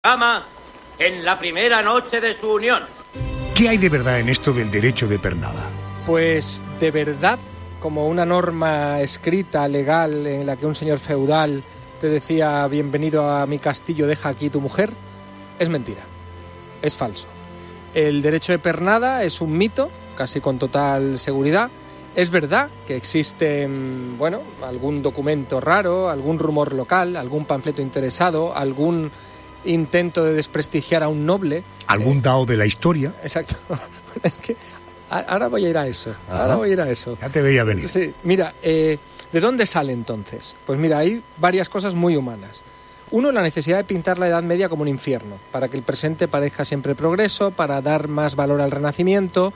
cama en la primera noche de su unión. ¿Qué hay de verdad en esto del derecho de pernada? Pues de verdad, como una norma escrita, legal, en la que un señor feudal te decía bienvenido a mi castillo, deja aquí tu mujer, es mentira, es falso. El derecho de pernada es un mito, casi con total seguridad. Es verdad que existe, algún documento raro, algún rumor local, algún panfleto interesado, algún intento de desprestigiar a un noble. ¿Algún dao de la historia? Exacto. Es que ahora voy a ir a eso. Ya te veía venir. Sí, mira, ¿de dónde sale entonces? Pues mira, hay varias cosas muy humanas. Uno, la necesidad de pintar la Edad Media como un infierno, para que el presente parezca siempre progreso, para dar más valor al Renacimiento,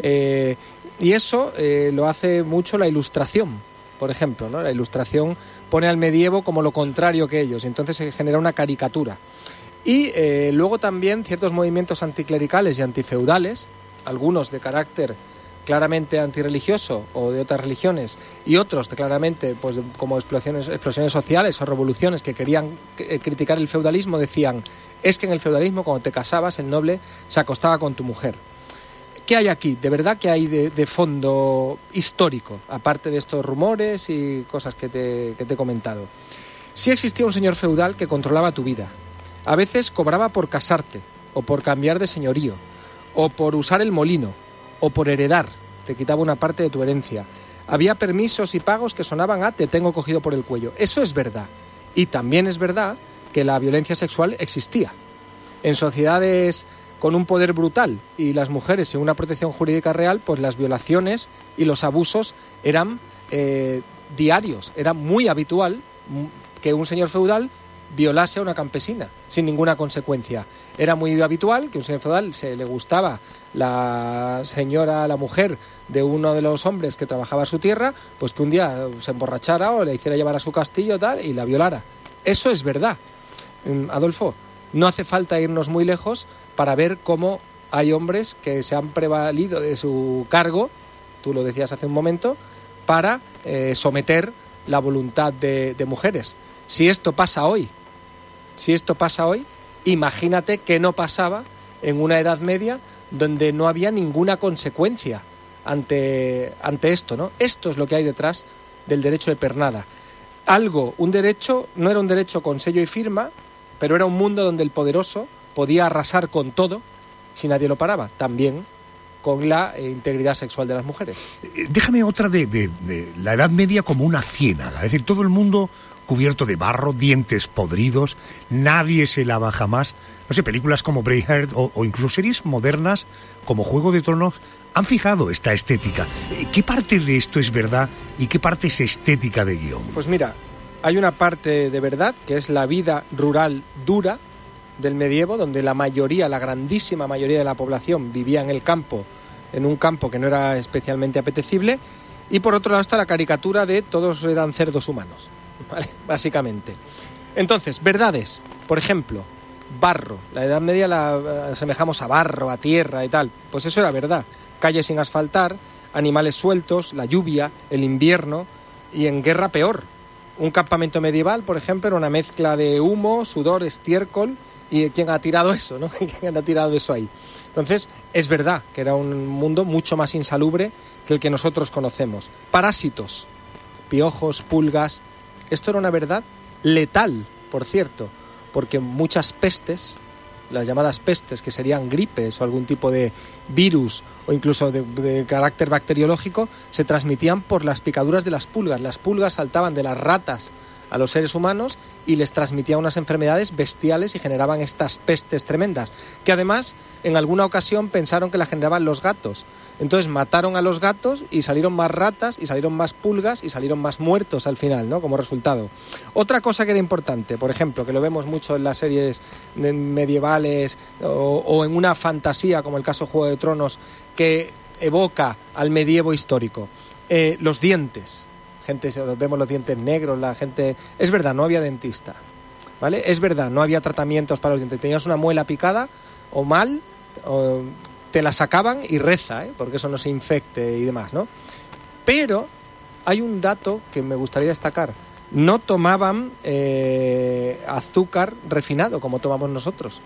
y eso lo hace mucho la Ilustración, por ejemplo, ¿no? La Ilustración pone al medievo como lo contrario que ellos, y entonces se genera una caricatura. Y luego también ciertos movimientos anticlericales y antifeudales, algunos de carácter claramente antirreligioso o de otras religiones, y otros claramente pues como explosiones sociales o revoluciones que querían criticar el feudalismo, decían, es que en el feudalismo cuando te casabas el noble se acostaba con tu mujer. ¿Qué hay aquí? ¿De verdad qué hay de fondo histórico, aparte de estos rumores y cosas que te he comentado? Sí existía un señor feudal que controlaba tu vida. A veces cobraba por casarte, o por cambiar de señorío, o por usar el molino, o por heredar, te quitaba una parte de tu herencia. Había permisos y pagos que sonaban a te tengo cogido por el cuello. Eso es verdad. Y también es verdad que la violencia sexual existía. En sociedades con un poder brutal y las mujeres sin una protección jurídica real, pues las violaciones y los abusos eran diarios. Era muy habitual que un señor feudal violase a una campesina sin ninguna consecuencia. Era muy habitual que un señor feudal se le gustaba la mujer de uno de los hombres que trabajaba a su tierra, pues que un día se emborrachara o le hiciera llevar a su castillo tal y la violara. Eso es verdad. Adolfo, no hace falta irnos muy lejos para ver cómo hay hombres que se han prevalido de su cargo, tú lo decías hace un momento, para someter la voluntad de mujeres. Si esto pasa hoy, imagínate que no pasaba en una Edad Media donde no había ninguna consecuencia ante esto, ¿no? Esto es lo que hay detrás del derecho de pernada. Un derecho, no era un derecho con sello y firma, pero era un mundo donde el poderoso podía arrasar con todo si nadie lo paraba, también con la integridad sexual de las mujeres. Déjame otra de la Edad Media como una ciénaga, es decir, todo el mundo cubierto de barro, dientes podridos, nadie se lava jamás. No sé, películas como Braveheart o incluso series modernas como Juego de Tronos han fijado esta estética. ¿Qué parte de esto es verdad y qué parte es estética de guión? Pues mira, hay una parte de verdad que es la vida rural dura del medievo, donde la grandísima mayoría de la población vivía en el campo, en un campo que no era especialmente apetecible, y por otro lado está la caricatura de todos eran cerdos humanos, ¿vale? Básicamente. Entonces, verdades, por ejemplo, barro. La Edad Media la asemejamos a barro, a tierra y tal. Pues eso era verdad. Calles sin asfaltar, animales sueltos, la lluvia, el invierno, y en guerra peor. Un campamento medieval, por ejemplo, era una mezcla de humo, sudor, estiércol. ¿Y quién ha tirado eso, no? ¿Quién ha tirado eso ahí? Entonces, es verdad que era un mundo mucho más insalubre que el que nosotros conocemos. Parásitos, piojos, pulgas. Esto era una verdad letal, por cierto, porque muchas pestes, las llamadas pestes, que serían gripes o algún tipo de virus o incluso de carácter bacteriológico, se transmitían por las picaduras de las pulgas. Las pulgas saltaban de las ratas a los seres humanos y les transmitían unas enfermedades bestiales y generaban estas pestes tremendas, que además en alguna ocasión pensaron que la generaban los gatos. Entonces mataron a los gatos y salieron más ratas y salieron más pulgas y salieron más muertos al final, ¿no? Como resultado. Otra cosa que era importante, por ejemplo, que lo vemos mucho en las series medievales o en una fantasía como el caso Juego de Tronos, que evoca al medievo histórico, los dientes. Vemos los dientes negros, la gente... Es verdad, no había dentista, ¿vale? Es verdad, no había tratamientos para los dientes. Tenías una muela picada o mal, te la sacaban y reza, porque eso no se infecte y demás, ¿no? Pero hay un dato que me gustaría destacar. No tomaban azúcar refinado como tomamos nosotros.